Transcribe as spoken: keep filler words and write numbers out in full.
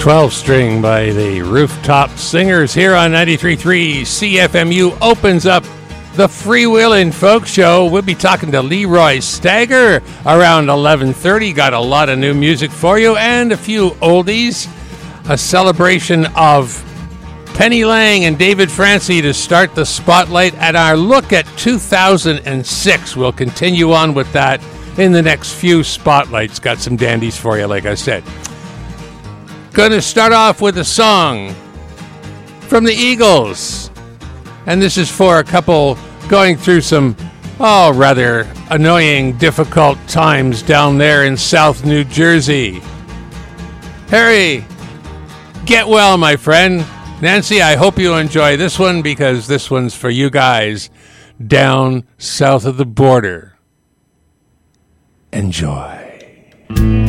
twelve string by the Rooftop Singers here on ninety-three point three C F M U opens up the Freewheelin' Folk Show. We'll be talking to Leroy Stagger around eleven thirty. Got a lot of new music for you and a few oldies. A celebration of Penny Lang and David Francie to start the spotlight at our look at two thousand six. We'll continue on with that in the next few spotlights. Got some dandies for you, like I said. Gonna start off with a song from the Eagles. And this is for a couple going through some, oh, rather annoying, difficult times down there in South New Jersey. Harry, get well, my friend. Nancy, I hope you enjoy this one because this one's for you guys down south of the border. Enjoy.